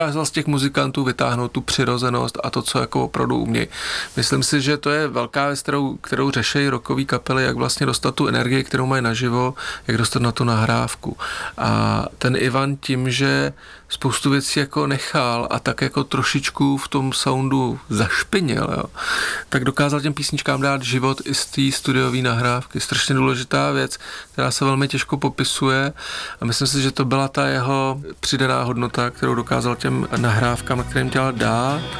dokázal z těch muzikantů vytáhnout tu přirozenost a to, co jako opravdu umějí. Myslím si, že to je velká věc, kterou řeší rockové kapely, jak vlastně dostat tu energii, kterou mají naživo, jak dostat na tu nahrávku. A ten Ivan tím, že spoustu věcí jako nechal a tak jako trošičku v tom soundu zašpinil, jo, tak dokázal těm písničkám dát život i z té studiové nahrávky. Strašně důležitá věc, která se velmi těžko popisuje a myslím si, že to byla ta jeho přidaná hodnota, kterou dokázal těm nahrávkám, na kterým dělal, dát.